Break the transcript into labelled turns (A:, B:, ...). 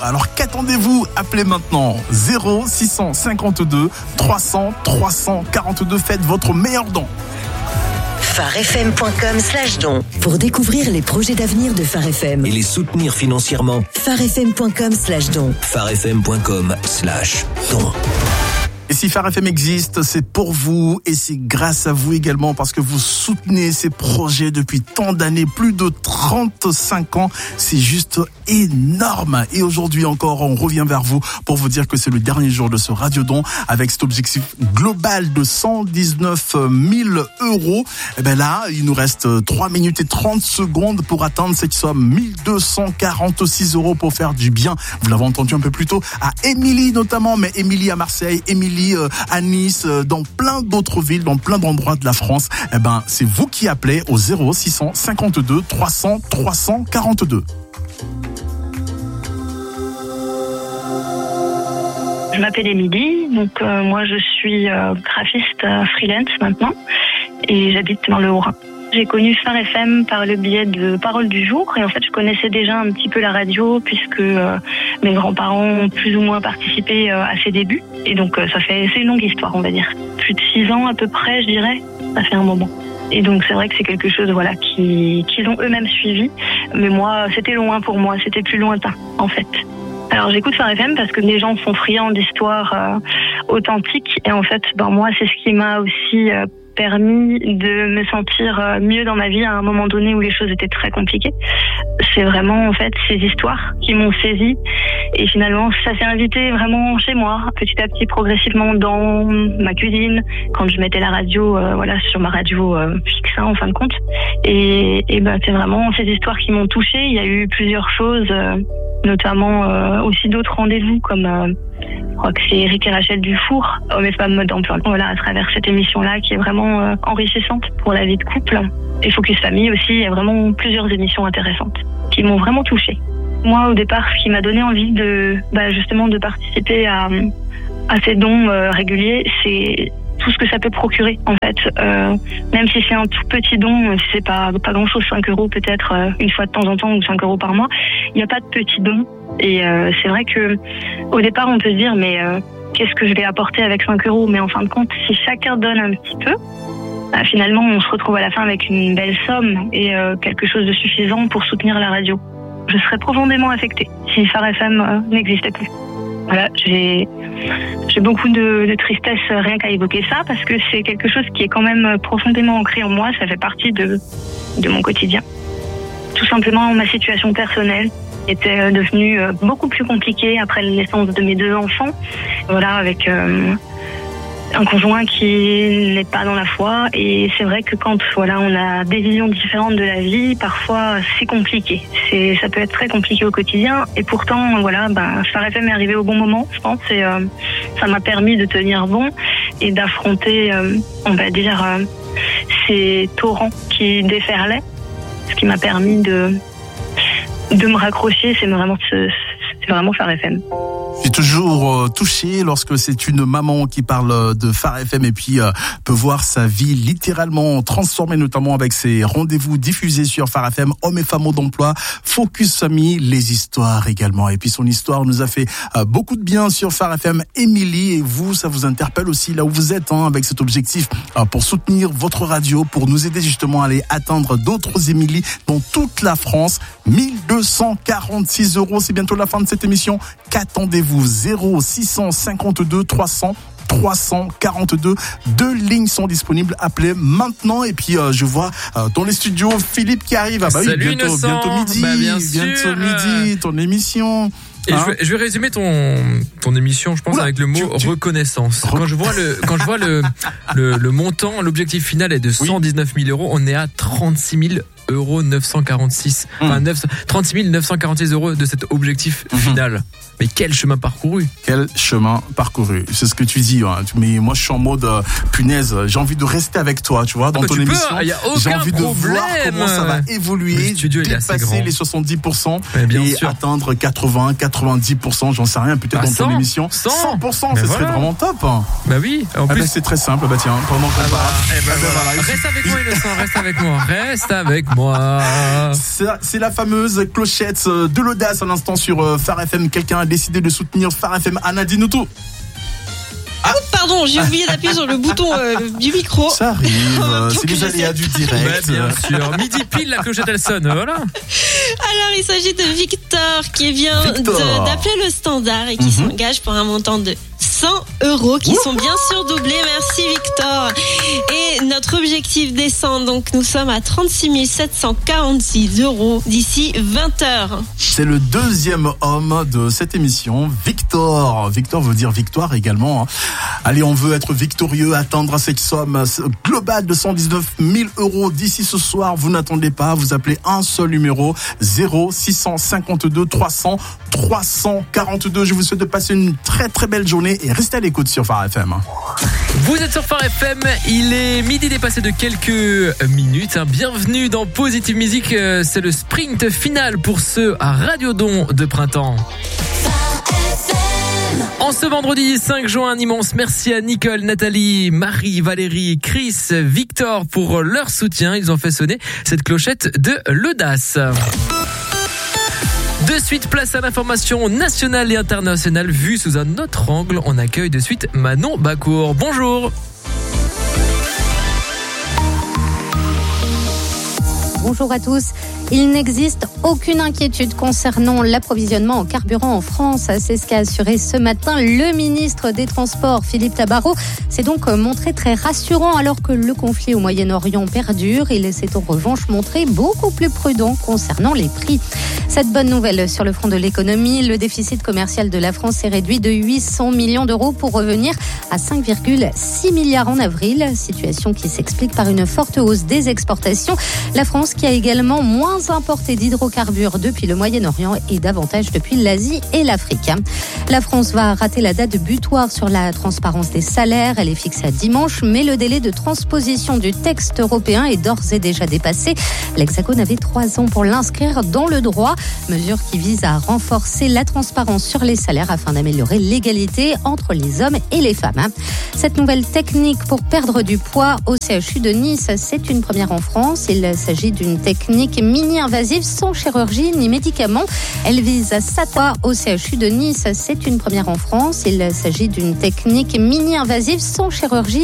A: Alors qu'attendez-vous? Appelez maintenant 0652 300 342. Faites votre meilleur don.
B: pharfm.com/don pour découvrir les projets d'avenir de Phare FM
C: et les soutenir financièrement.
B: pharfm.com/don.
C: pharfm.com/don.
A: Et si Phare FM existe, c'est pour vous et c'est grâce à vous également parce que vous soutenez ces projets depuis tant d'années, plus de 35 ans. C'est juste énorme. Et aujourd'hui encore, on revient vers vous pour vous dire que c'est le dernier jour de ce Radiodon avec cet objectif global de 119 000 €. Et bien là, il nous reste 3 minutes et 30 secondes pour atteindre cette somme, 1246 € pour faire du bien. Vous l'avez entendu un peu plus tôt à Émilie notamment, mais Émilie à Marseille, Émilie à Nice, dans plein d'autres villes, dans plein d'endroits de la France. Eh ben, c'est vous qui appelez au 0652 300 342.
D: Je m'appelle Émilie, donc moi je suis graphiste freelance maintenant et j'habite dans le Haut-Rhin. J'ai connu Phare FM par le biais de Parole du Jour et en fait je connaissais déjà un petit peu la radio puisque mes grands-parents ont plus ou moins participé à ses débuts et donc c'est une longue histoire on va dire. Plus de 6 ans à peu près je dirais, ça fait un moment. Et donc c'est vrai que c'est quelque chose qu'ils ont eux-mêmes suivi, mais moi c'était loin pour moi, c'était plus lointain en fait. Alors j'écoute Phare FM parce que les gens sont friands d'histoires authentiques et en fait moi c'est ce qui m'a aussi permis de me sentir mieux dans ma vie à un moment donné où les choses étaient très compliquées. C'est vraiment en fait ces histoires qui m'ont saisie et finalement ça s'est invité vraiment chez moi petit à petit progressivement dans ma cuisine quand je mettais la radio sur ma radio fixe en fin de compte et c'est vraiment ces histoires qui m'ont touchée. Il y a eu plusieurs choses notamment aussi d'autres rendez-vous comme je crois que c'est Eric et Rachel Dufour, Hommes et femmes mode d'emploi. Voilà, à travers cette émission-là qui est vraiment enrichissante pour la vie de couple. Et Focus Famille aussi, il y a vraiment plusieurs émissions intéressantes qui m'ont vraiment touchée. Moi, au départ, ce qui m'a donné envie de justement de participer à ces dons réguliers, c'est tout ce que ça peut procurer en fait. Même si c'est un tout petit don, si c'est pas grand-chose, 5 € peut-être une fois de temps en temps ou 5 € par mois, il n'y a pas de petit don. Et c'est vrai que au départ on peut se dire mais qu'est-ce que je vais apporter avec 5 €, mais en fin de compte si chacun donne un petit peu, finalement on se retrouve à la fin avec une belle somme et quelque chose de suffisant pour soutenir la radio. Je serais profondément affectée si Phare FM n'existait plus. Voilà, j'ai beaucoup de tristesse rien qu'à évoquer ça parce que c'est quelque chose qui est quand même profondément ancré en moi, ça fait partie de mon quotidien. Tout simplement ma situation personnelle était devenue beaucoup plus compliquée après la naissance de mes 2 enfants. Voilà, avec un conjoint qui n'est pas dans la foi et c'est vrai que quand on a des visions différentes de la vie, parfois c'est compliqué. Ça peut être très compliqué au quotidien et pourtant Phare FM est arrivé au bon moment, je pense, et ça m'a permis de tenir bon et d'affronter ces torrents qui déferlaient, ce qui m'a permis de me raccrocher, c'est vraiment Phare FM.
A: Je suis toujours touché lorsque c'est une maman qui parle de Phare FM et puis peut voir sa vie littéralement transformée, notamment avec ses rendez-vous diffusés sur Phare FM, Hommes et femmes d'emploi, Focus Famille, les histoires également. Et puis son histoire nous a fait beaucoup de bien sur Phare FM. Émilie, et vous, ça vous interpelle aussi là où vous êtes avec cet objectif pour soutenir votre radio, pour nous aider justement à aller atteindre d'autres Émilie dans toute la France. 1246 €, c'est bientôt la fin de cette émission. Qu'attendez-vous? 0652 300 342. 2 lignes sont disponibles. Appelez maintenant. Et puis je vois dans les studios Philippe qui arrive.
E: Salut,
A: bientôt midi. Bientôt midi, ton émission.
E: Et je vais résumer ton émission, je pense, avec le mot reconnaissance. Quand je vois le montant, l'objectif final est de 119 000 €. On est à 36 946. Enfin, 36 946 € de cet objectif final. Mais quel chemin parcouru! Quel chemin parcouru! C'est ce que tu dis. Mais moi, je suis en mode punaise. J'ai envie de rester avec toi, tu vois, dans ton émission. J'ai envie de voir comment ça va évoluer, dépasser les 70% et atteindre 80,
A: 90%, j'en sais rien, peut-être dans ton émission. 100%, ce serait vraiment top.
E: Bah oui, en plus.
A: C'est très simple, bah tiens, pendant qu'on parle.
E: Voilà. Reste avec moi, Innocent, reste avec moi.
A: C'est la fameuse clochette de l'audace à l'instant sur Phare FM. Quelqu'un a décidé de soutenir Phare FM. Anna, dis-nous tout.
F: Pardon, j'ai oublié d'appuyer sur le bouton du micro.
A: Ça arrive, c'est les aléas du direct.
E: Bien sûr, midi pile, la clochette elle sonne, voilà.
F: Alors il s'agit de Victor qui vient d'appeler le standard et qui s'engage pour un montant de 100 € qui sont bien sûr doublés. Merci Victor. Et notre objectif descend, donc nous sommes à 36 746 € d'ici 20h.
A: C'est le deuxième homme de cette émission, Victor. Victor veut dire victoire également. Allez, on veut être victorieux, atteindre cette somme globale de 119 000 € d'ici ce soir. Vous n'attendez pas, vous appelez un seul numéro, 0652 300 342. Je vous souhaite de passer une très très belle journée et restez à l'écoute sur Phare FM.
E: Vous êtes sur Phare FM, il est midi dépassé de quelques minutes. Bienvenue dans Positive Music, c'est le sprint final pour ceux à Radiodon de printemps. En ce vendredi 5 juin, un immense merci à Nicole, Nathalie, Marie, Valérie, Chris, Victor pour leur soutien. Ils ont fait sonner cette clochette de l'audace. De suite, place à l'information nationale et internationale vue sous un autre angle. On accueille de suite Manon Bacour. Bonjour.
G: Bonjour à tous. Il n'existe aucune inquiétude concernant l'approvisionnement en carburant en France. C'est ce qu'a assuré ce matin le ministre des Transports, Philippe Tabarot. C'est donc montré très rassurant alors que le conflit au Moyen-Orient perdure. Il s'est en revanche montré beaucoup plus prudent concernant les prix. Cette bonne nouvelle sur le front de l'économie, le déficit commercial de la France s'est réduit de 800 millions d'euros pour revenir à 5,6 milliards en avril. Situation qui s'explique par une forte hausse des exportations. La France qui a également moins importé d'hydrocarbures depuis le Moyen-Orient et davantage depuis l'Asie et l'Afrique. La France va rater la date butoir sur la transparence des salaires. Elle est fixée à dimanche, mais le délai de transposition du texte européen est d'ores et déjà dépassé. L'Hexagone avait 3 ans pour l'inscrire dans le droit, mesure qui vise à renforcer la transparence sur les salaires afin d'améliorer l'égalité entre les hommes et les femmes. Cette nouvelle technique pour perdre du poids au CHU de Nice, c'est une première en France. Il s'agit d'une technique mini-invasive sans chirurgie ni médicaments. Elle vise à s'atteindre au CHU de Nice. C'est une première en France. Il s'agit d'une technique mini-invasive sans chirurgie